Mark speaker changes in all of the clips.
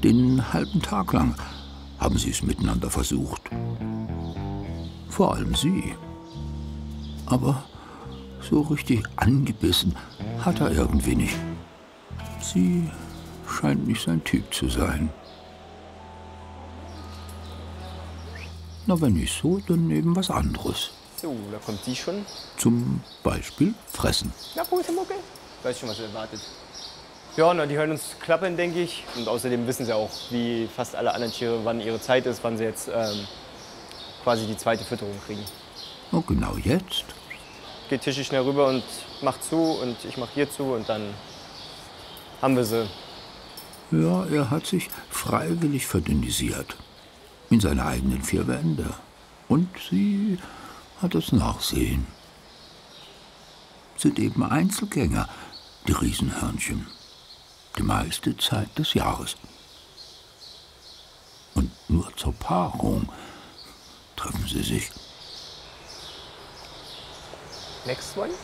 Speaker 1: Den halben Tag lang haben sie es miteinander versucht. Vor allem sie. Aber so richtig angebissen hat er irgendwie nicht. Sie scheint nicht sein Typ zu sein. Na, wenn nicht so, dann eben was anderes.
Speaker 2: So, da kommt sie schon.
Speaker 1: Zum Beispiel fressen.
Speaker 2: Na, Mucke. Weiß schon, was ihr erwartet. Ja, na, die hören uns klappern, denke ich. Und außerdem wissen sie auch, wie fast alle anderen Tiere, wann ihre Zeit ist, wann sie jetzt quasi die zweite Fütterung kriegen.
Speaker 1: Und genau jetzt?
Speaker 2: Geht Tische schnell rüber und macht zu und ich mache hier zu und dann haben wir sie.
Speaker 1: Ja, er hat sich freiwillig verdünnisiert. In seine eigenen vier Wände. Und sie hat das Nachsehen. Sind eben Einzelgänger, die Riesenhörnchen. Die meiste Zeit des Jahres. Und nur zur Paarung treffen sie sich.
Speaker 2: Next one.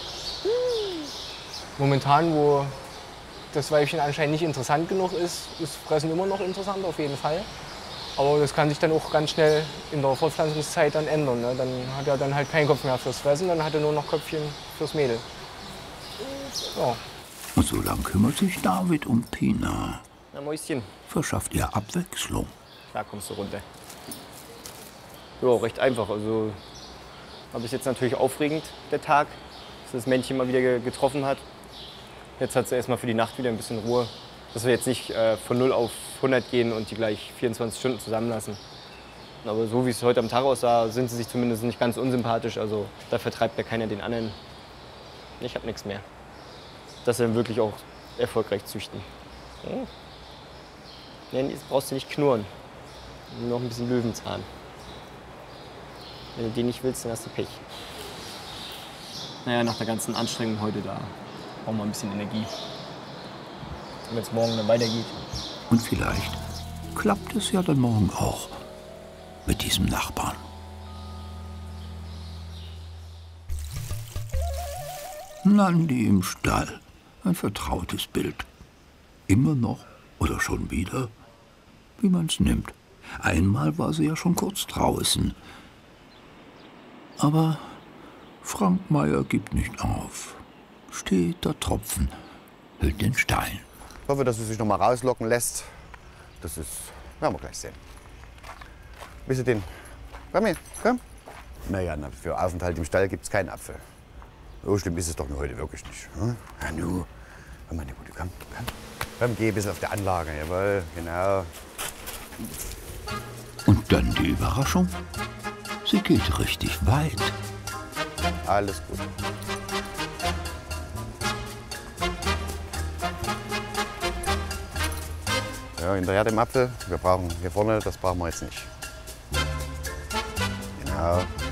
Speaker 2: Momentan, wo das Weibchen anscheinend nicht interessant genug ist Fressen immer noch interessant, auf jeden Fall. Aber das kann sich dann auch ganz schnell in der Fortpflanzungszeit dann ändern. Ne? Dann hat er dann halt keinen Kopf mehr fürs Fressen, dann hat er nur noch Köpfchen fürs Mädel. Ja.
Speaker 1: Und so lang kümmert sich David um Pina.
Speaker 2: Na, Mäuschen.
Speaker 1: Verschafft ihr Abwechslung.
Speaker 2: Da kommst du runter. Ja, recht einfach. Also war bis jetzt natürlich aufregend, der Tag, dass das Männchen mal wieder getroffen hat. Jetzt hat sie erstmal für die Nacht wieder ein bisschen Ruhe. Dass wir jetzt nicht von 0 auf 100 gehen und die gleich 24 Stunden zusammenlassen. Aber so wie es heute am Tag aussah, sind sie sich zumindest nicht ganz unsympathisch. Also da vertreibt ja keiner den anderen. Ich habe nichts mehr. Dass sie dann wirklich auch erfolgreich züchten. Oh. Ja, jetzt brauchst du nicht knurren. Noch ein bisschen Löwenzahn. Wenn du den nicht willst, dann hast du Pech. Naja, nach der ganzen Anstrengung heute, da brauchen wir ein bisschen Energie. Wenn es morgen dann weitergeht.
Speaker 1: Und vielleicht klappt es ja dann morgen auch mit diesem Nachbarn. Nandi im Stall. Ein vertrautes Bild. Immer noch oder schon wieder, wie man's nimmt. Einmal war sie ja schon kurz draußen. Aber Frank Meyer gibt nicht auf. Steter Tropfen hüllt den Stein.
Speaker 3: Ich hoffe, dass es sich noch mal rauslocken lässt. Das ist, werden wir gleich sehen. Willst du den? Komm her, komm. Naja, für Aufenthalt im Stall gibt es keinen Apfel. So schlimm ist es doch nur heute wirklich nicht. Hm? Ja, nu. Komm, meine Gute, komm, komm. Komm, geh ein bisschen auf der Anlage, jawohl, genau.
Speaker 1: Und dann die Überraschung. Sie geht richtig weit.
Speaker 3: Alles gut. Ja, hinterher dem Apfel. Wir brauchen hier vorne, das brauchen wir jetzt nicht. Genau.